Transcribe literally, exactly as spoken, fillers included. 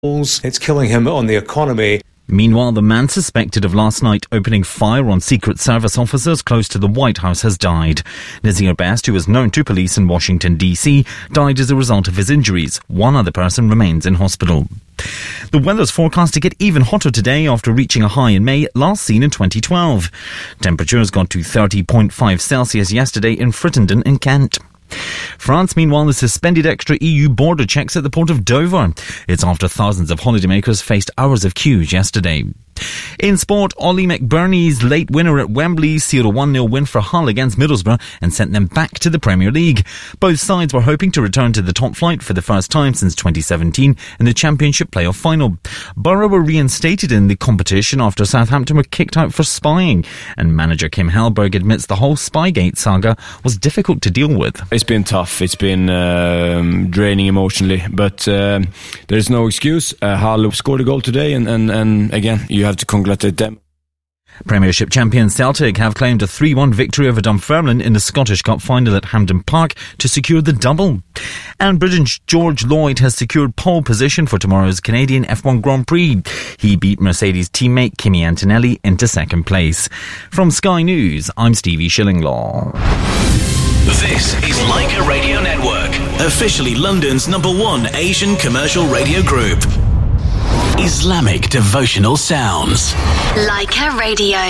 It's killing him on the economy. Meanwhile, the man suspected of last night opening fire on Secret Service officers close to the White House has died. Nazir Best, who was known to police in Washington, D C, died as a result of his injuries. One other person remains in hospital. The weather's forecast to get even hotter today after reaching a high in May, last seen in twenty twelve. Temperatures got to thirty point five Celsius yesterday in Frittenden in Kent. France, meanwhile, has suspended extra E U border checks at the port of Dover. It's after thousands of holidaymakers faced hours of queues yesterday. In sport, Ollie McBurney's late winner at Wembley sealed a one nil win for Hull against Middlesbrough and sent them back to the Premier League. Both sides were hoping to return to the top flight for the first time since twenty seventeen in the Championship playoff final. Borough were reinstated in the competition after Southampton were kicked out for spying, and manager Kim Hellberg admits the whole Spygate saga was difficult to deal with. It's been tough, it's been um, draining emotionally, but um, there's no excuse. Uh, Hull scored a goal today, and, and, and again, you have to congratulate them. Premiership champions Celtic have claimed a three one victory over Dunfermline in the Scottish Cup final at Hampden Park to secure the double. And Britain's George Lloyd has secured pole position for tomorrow's Canadian F one Grand Prix. He beat Mercedes teammate Kimi Antonelli into second place. From Sky News, I'm Stevie Shillinglaw. This is Leica Radio Network, officially London's number one Asian commercial radio group. Islamic devotional sounds. Leica Radio.